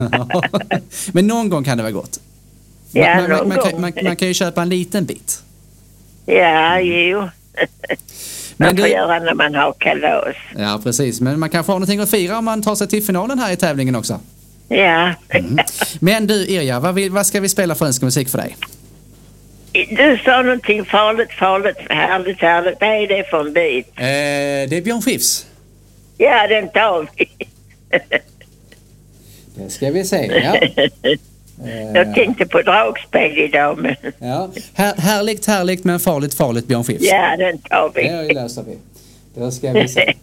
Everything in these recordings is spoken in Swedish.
Men någon gång kan det vara gott. Man kan ju köpa en liten bit. Ja, jo. Man får göra när man har kalas. Ja, precis. Men man kan få någonting att fira om man tar sig till finalen här i tävlingen också. Ja. Men du, Irja, vad ska vi spela för önskemusik för dig? Du sa någonting farligt, härligt. Vad är det för en bit? Det är Björn Skifs. Ja, den tar vi. Det ska vi se, ja. Jag tänkte på dragspel idag, men... Ja, härligt men farligt Björn Skifs. Ja, den tar vi. Det löser vi. Då ska vi se.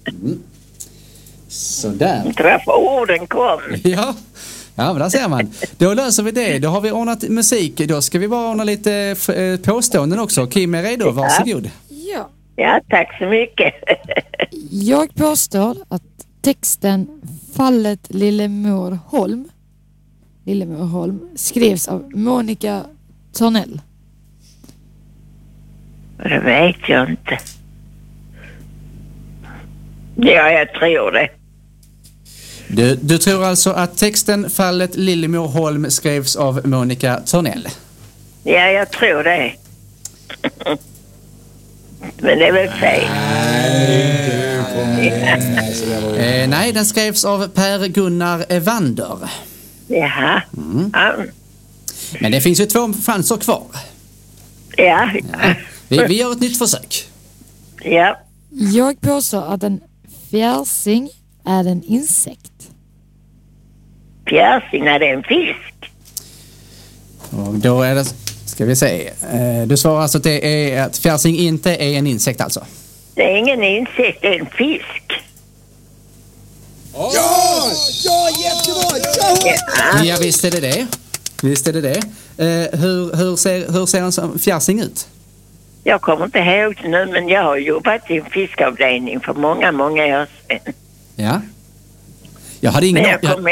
Sådär. Inte varför orden kom. Ja, men där ser man. Då löser vi det. Då har vi ordnat musik. Då ska vi bara ordna lite påståenden också. Kim är redo, varsågod. Ja, tack så mycket. Jag påstår att texten Fallet Lillemor Holm skrevs av Monica Törnell. Det vet jag inte. Ja, jag tror det. Du tror alltså att texten Fallet Lillemor Holm skrevs av Monica Törnell? Ja, jag tror det. Men det är väl fel. Nej, den skrevs av Per-Gunnar Evander. Jaha. Men det finns ju 2 chanser kvar. Ja. Vi gör ett nytt försök. Ja. Jag påstår att en fjärsing är en insekt. Fjärsing är en fisk. Och då är det, ska vi se. Du svarar alltså att det är att fjärsing inte är en insekt alltså? Det är ingen insekt, det är en fisk. Ja, jättebra! Ja, visst är det det. Hur ser en fjärsing ut? Jag kommer inte ihåg det nu, men jag har jobbat i en fiskavdelning för många år sedan. Ja. Jag hade ingen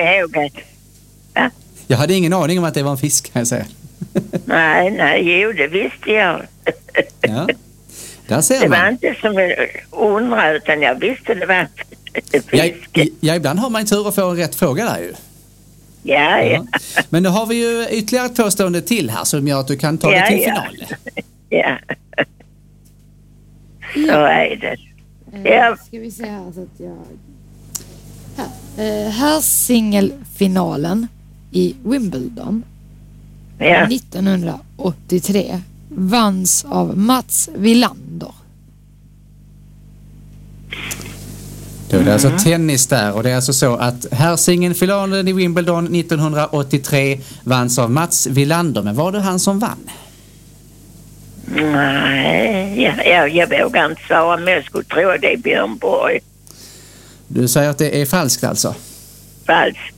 aning om att det var en fisk, kan jag säga. Nej, det visste jag. Ja, där ser det man. var inte som en undra, utan jag visste det var en fisk. Ja, ibland har man tur att få en rätt fråga där ju. Ja. Men då har vi ju ytterligare ett påstående till här som gör att du kan ta det till final. Ja. Så är det. Ja. Ska vi se här så att jag... Här singelfinalen i Wimbledon 1983 vanns av Mats Wilander. Då är det alltså tennis där, och det är alltså så att här singelfinalen i Wimbledon 1983 vanns av Mats Wilander. Men var det han som vann? Nej, jag vågar inte svara, men jag skulle tro att det är Björn Borg. Du säger att det är falskt alltså? Falskt.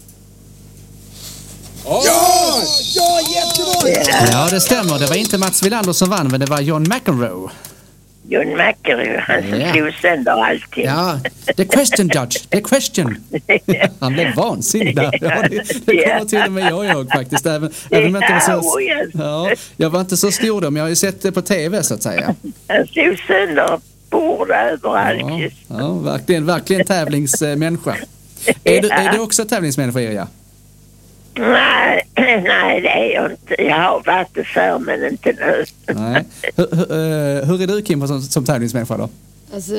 Ja, jättebra! Ja, det stämmer. Det var inte Mats Wilander som vann, men det var John McEnroe. John McEnroe, han som slog sönder allting. Ja, the question judge, the question. Han blev vansinnig där. Ja, det kommer till och med jag faktiskt. Även om jag inte var så, jag var inte så stor då, men jag har ju sett det på tv så att säga. Han slog sönder bord överallt. Ja, verkligen tävlingsmänniska. Är du också tävlingsmänniska, Irja? Nej, det är jag inte. Jag har varit det för, men inte nu. Nej. Hur är du, Kim, som tävlingsmänniska då? Alltså,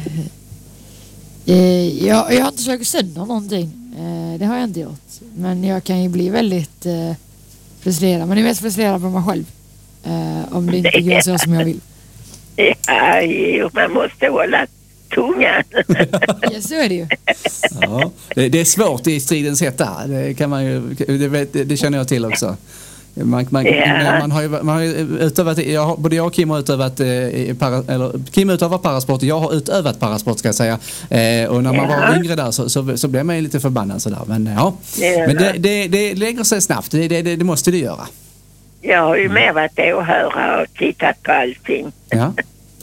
jag har inte försökt sönder någonting. Det har jag inte gjort. Men jag kan ju bli väldigt frustrerad. Men det är mest frustrerad på mig själv. Om det inte går så som jag vill. Ja, man måste hålla tungan. Ja, så är det ju. Ja, det är svårt i stridens hetta. Det kan man ju, det känner jag till också. Man har ju utövat, både jag och Kim har utövat Kim utövar parasport och jag har utövat parasport, ska jag säga. Och när man var yngre där så blev man ju lite förbannad sådär. Men det lägger sig snabbt. Det måste det göra. Jag har ju med varit åhörare och tittat på allting. Ja.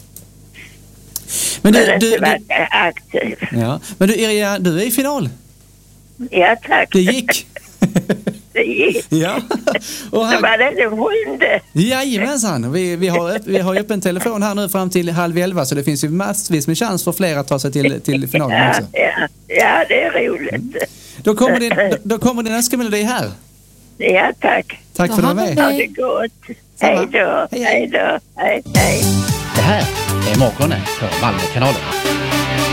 Men du varit aktiv. Ja. Men du, Irja, du är i final. Ja, tack. Det gick. Ja. Och så var det den 7:e. Jajamensan. Vi har ju öppen telefon här nu fram till 10:30, så det finns ju massvis med chans för fler att ta sig till finalen också. Ja, det är roligt. Då kommer din önskemelodi här. Ja, tack. Tack för att du var med. Ha det gott. Hej då. Hej då. Hej, hej. Det här är Morgonen på Malmökanalen.